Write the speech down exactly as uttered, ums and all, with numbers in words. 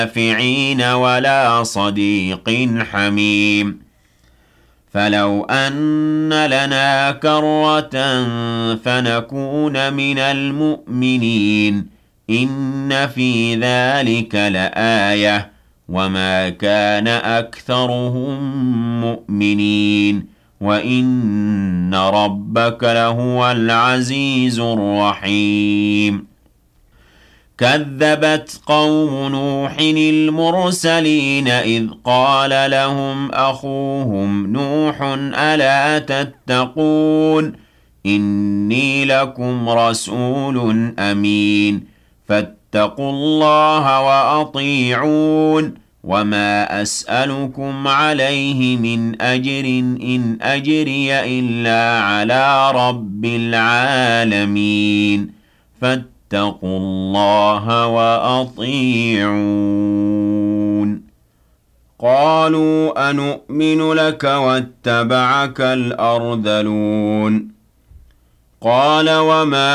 شافعين ولا صديق حميم فلو أن لنا كرة فنكون من المؤمنين إن في ذلك لآية وما كان أكثرهم مؤمنين وإن ربك لهو العزيز الرحيم كذبت قوم نوح المرسلين إذ قال لهم أخوهم نوح ألا تتقون إني لكم رسول أمين فاتقوا الله وأطيعون وما أسألكم عليه من أجر إن أجري إلا على رب العالمين فاتقوا الله وأطيعون قالوا أنؤمن لك واتبعك الأرذلون قال وما